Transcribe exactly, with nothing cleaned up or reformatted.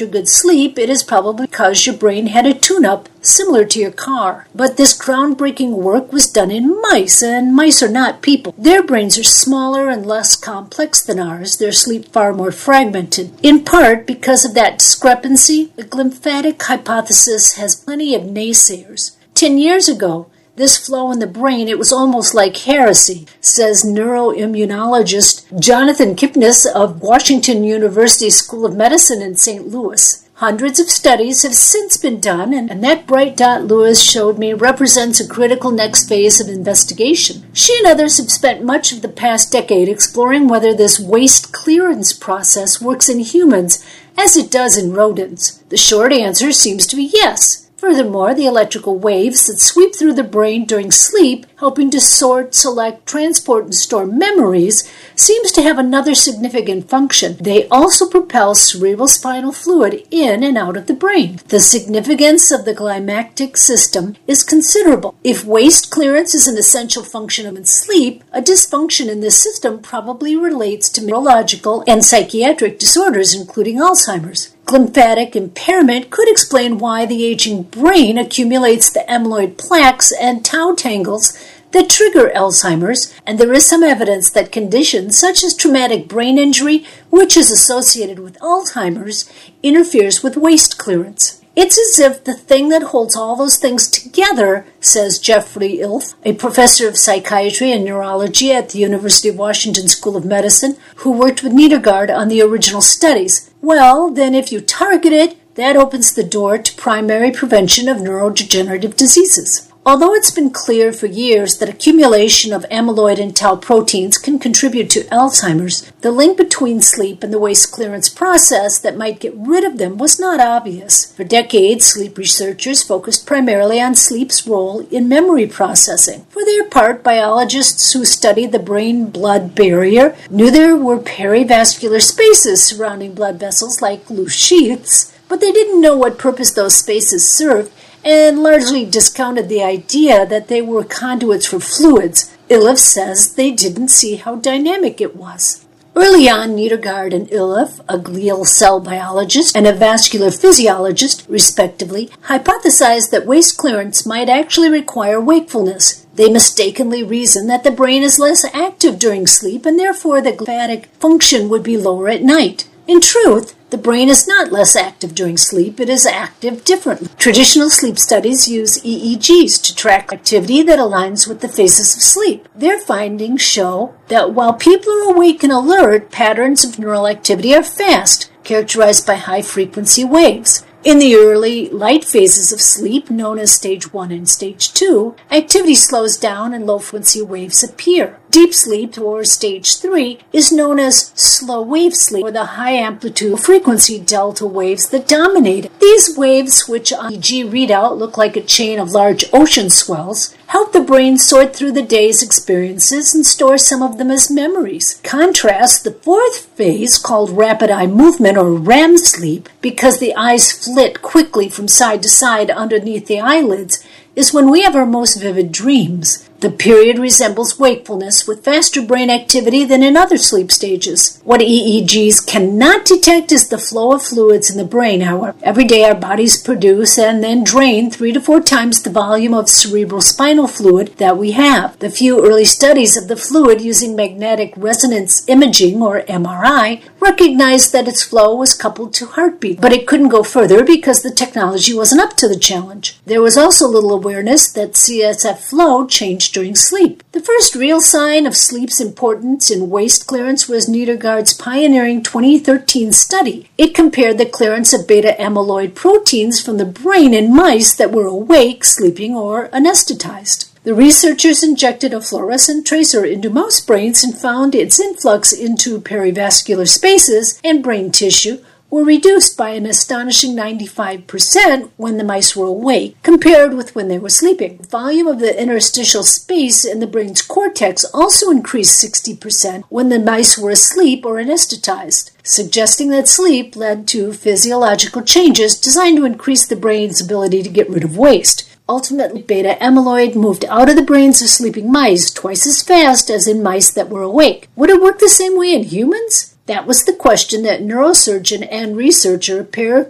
after good sleep, it is probably because your brain had a tune-up similar to your car. But this groundbreaking work was done in mice, and mice are not people. Their brains are smaller and less complex than ours, their sleep far more fragmented. In part because of that discrepancy, the glymphatic hypothesis has plenty of naysayers. Ten years ago, this flow in the brain, it was almost like heresy, says neuroimmunologist Jonathan Kipnis of Washington University School of Medicine in Saint Louis. Hundreds of studies have since been done, and that bright dot Lewis showed me represents a critical next phase of investigation. She and others have spent much of the past decade exploring whether this waste clearance process works in humans as it does in rodents. The short answer seems to be yes. Furthermore, the electrical waves that sweep through the brain during sleep, helping to sort, select, transport, and store memories, seems to have another significant function. They also propel cerebrospinal fluid in and out of the brain. The significance of the glymphatic system is considerable. If waste clearance is an essential function of sleep, a dysfunction in this system probably relates to neurological and psychiatric disorders, including Alzheimer's. Glymphatic impairment could explain why the aging brain accumulates the amyloid plaques and tau tangles that trigger Alzheimer's, and there is some evidence that conditions such as traumatic brain injury, which is associated with Alzheimer's, interferes with waste clearance. It's as if the thing that holds all those things together, says Jeffrey Ilf, a professor of psychiatry and neurology at the University of Washington School of Medicine, who worked with Nedergaard on the original studies. Well, then if you target it, that opens the door to primary prevention of neurodegenerative diseases. Although it's been clear for years that accumulation of amyloid and tau proteins can contribute to Alzheimer's, the link between sleep and the waste clearance process that might get rid of them was not obvious. For decades, sleep researchers focused primarily on sleep's role in memory processing. For their part, biologists who studied the brain-blood barrier knew there were perivascular spaces surrounding blood vessels like loose sheaths, but they didn't know what purpose those spaces served, and largely discounted the idea that they were conduits for fluids. Iliffe says they didn't see how dynamic it was. Early on, Nedergaard and Iliffe, a glial cell biologist and a vascular physiologist, respectively, hypothesized that waste clearance might actually require wakefulness. They mistakenly reasoned that the brain is less active during sleep and therefore the glymphatic function would be lower at night. In truth, the brain is not less active during sleep, it is active differently. Traditional sleep studies use E E Gs to track activity that aligns with the phases of sleep. Their findings show that while people are awake and alert, patterns of neural activity are fast, characterized by high-frequency waves. In the early light phases of sleep, known as stage one and stage two, activity slows down and low-frequency waves appear. Deep sleep, or stage three, is known as slow wave sleep, or the high-amplitude frequency delta waves that dominate it. These waves, which on E E G readout look like a chain of large ocean swells, help the brain sort through the day's experiences and store some of them as memories. Contrast the fourth phase, called rapid eye movement, or REM sleep, because the eyes flit quickly from side to side underneath the eyelids, is when we have our most vivid dreams. The period resembles wakefulness with faster brain activity than in other sleep stages. What E E Gs cannot detect is the flow of fluids in the brain, however. Every day our bodies produce and then drain three to four times the volume of cerebrospinal fluid that we have. The few early studies of the fluid using magnetic resonance imaging, or M R I, recognized that its flow was coupled to heartbeat, but it couldn't go further because the technology wasn't up to the challenge. There was also little awareness that C S F flow changed during sleep. The first real sign of sleep's importance in waste clearance was Nedergaard's pioneering twenty thirteen study. It compared the clearance of beta amyloid proteins from the brain in mice that were awake, sleeping, or anesthetized. The researchers injected a fluorescent tracer into mouse brains and found its influx into perivascular spaces and brain tissue were reduced by an astonishing ninety-five percent when the mice were awake, compared with when they were sleeping. The volume of the interstitial space in the brain's cortex also increased sixty percent when the mice were asleep or anesthetized, suggesting that sleep led to physiological changes designed to increase the brain's ability to get rid of waste. Ultimately, beta amyloid moved out of the brains of sleeping mice twice as fast as in mice that were awake. Would it work the same way in humans? That was the question that neurosurgeon and researcher Per